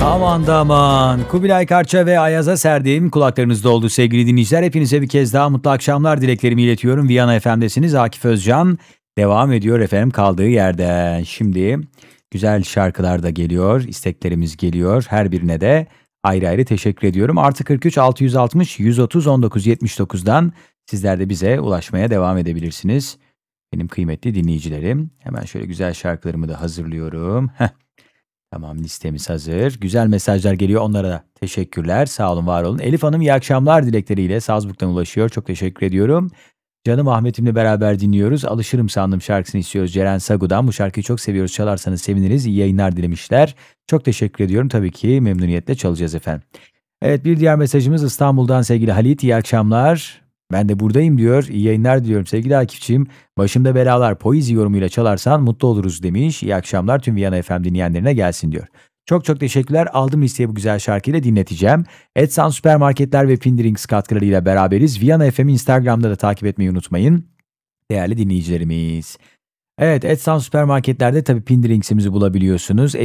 Aman da aman. Kubilay Karça ve Ayaz'a serdiğim kulaklarınızda oldu sevgili dinleyiciler. Hepinize bir kez daha mutlu akşamlar dileklerimi iletiyorum. Viyana FM'desiniz. Akif Özcan devam ediyor efendim kaldığı yerden. Şimdi güzel şarkılar da geliyor, isteklerimiz geliyor. Her birine de ayrı ayrı teşekkür ediyorum. Artı 43 660 130 19 79'dan sizler de bize ulaşmaya devam edebilirsiniz. Benim kıymetli dinleyicilerim. Hemen şöyle güzel şarkılarımı da hazırlıyorum. Tamam, listemiz hazır. Güzel mesajlar geliyor, onlara da teşekkürler. Sağ olun, var olun. Elif Hanım iyi akşamlar dilekleriyle Salzburg'dan ulaşıyor. Çok teşekkür ediyorum. Canım Ahmet'imle beraber dinliyoruz. Alışırım sandım şarkısını istiyoruz Ceren Sagu'dan. Bu şarkıyı çok seviyoruz. Çalarsanız seviniriz. İyi yayınlar dilemişler. Çok teşekkür ediyorum. Tabii ki memnuniyetle çalacağız efendim. Evet, bir diğer mesajımız İstanbul'dan sevgili Halit. İyi akşamlar. Ben de buradayım diyor. İyi yayınlar diliyorum sevgili Akifçiğim. Başımda belalar poezi yorumuyla çalarsan mutlu oluruz demiş. İyi akşamlar tüm Viyana FM dinleyenlerine gelsin diyor. Çok çok teşekkürler. Aldım listeye bu güzel şarkıyla dinleteceğim. Edsan Süpermarketler ve Pindirings katkılarıyla beraberiz. Viyana FM'i Instagram'da da takip etmeyi unutmayın. Değerli dinleyicilerimiz. Evet, Edsan Süpermarketler'de tabii Pindirings'imizi bulabiliyorsunuz.